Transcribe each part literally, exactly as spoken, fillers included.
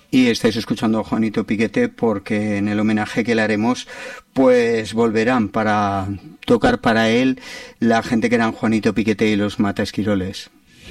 Y estáis escuchando a Juanito Piquete porque en el homenaje que le haremos, pues volverán para tocar para él la gente que eran Juanito Piquete y los Mataesquiroles.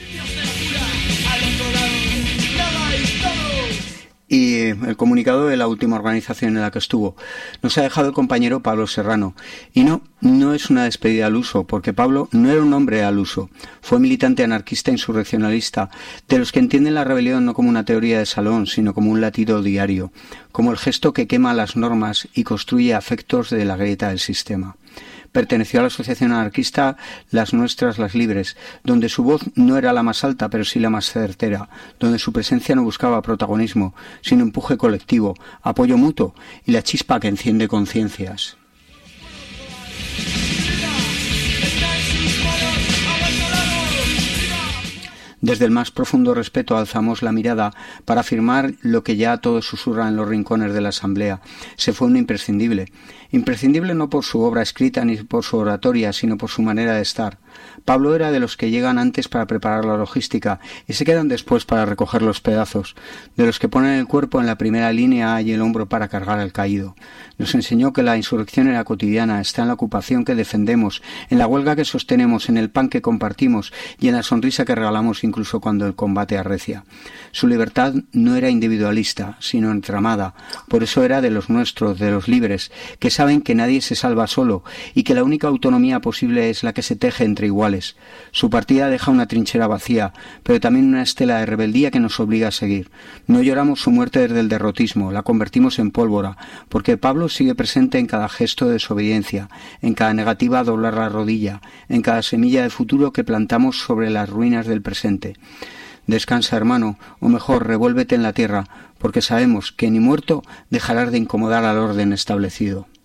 Y el comunicado de la última organización en la que estuvo nos ha dejado el compañero Pablo Serrano. Y no, no es una despedida al uso, porque Pablo no era un hombre al uso. Fue militante anarquista insurreccionalista, de los que entienden la rebelión no como una teoría de salón, sino como un latido diario, como el gesto que quema las normas y construye afectos de la grieta del sistema. Perteneció a la asociación anarquista Las Nuestras, las Libres, donde su voz no era la más alta, pero sí la más certera, donde su presencia no buscaba protagonismo, sino empuje colectivo, apoyo mutuo y la chispa que enciende conciencias. Desde el más profundo respeto alzamos la mirada para afirmar lo que ya todos susurran en los rincones de la asamblea. Se fue un imprescindible. Imprescindible no por su obra escrita ni por su oratoria, sino por su manera de estar. Pablo era de los que llegan antes para preparar la logística y se quedan después para recoger los pedazos, de los que ponen el cuerpo en la primera línea y el hombro para cargar al caído. Nos enseñó que la insurrección era cotidiana, está en la ocupación que defendemos, en la huelga que sostenemos, en el pan que compartimos y en la sonrisa que regalamos incluso cuando el combate arrecia. Su libertad no era individualista, sino entramada. Por eso era de los nuestros, de los libres, que saben que nadie se salva solo y que la única autonomía posible es la que se teje entre iguales. Su partida deja una trinchera vacía, pero también una estela de rebeldía que nos obliga a seguir. No lloramos su muerte desde el derrotismo, la convertimos en pólvora, porque Pablo sigue presente en cada gesto de desobediencia, en cada negativa a doblar la rodilla, en cada semilla de futuro que plantamos sobre las ruinas del presente. Descansa, hermano, o mejor, revuélvete en la tierra, porque sabemos que ni muerto dejarás de incomodar al orden establecido.